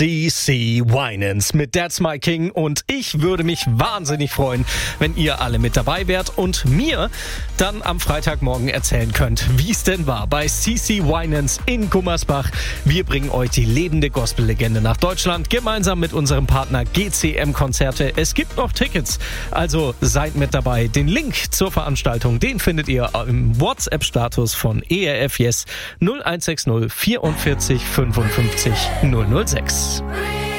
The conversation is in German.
CC Winans mit That's My King und ich würde mich wahnsinnig freuen, wenn ihr alle mit dabei wärt und mir dann am Freitagmorgen erzählen könnt, wie es denn war bei CC Winans in Gummersbach. Wir bringen euch die lebende Gospellegende nach Deutschland, gemeinsam mit unserem Partner GCM Konzerte. Es gibt noch Tickets, also seid mit dabei. Den Link zur Veranstaltung, den findet ihr im WhatsApp-Status von ERF Yes 0160 44 55 006.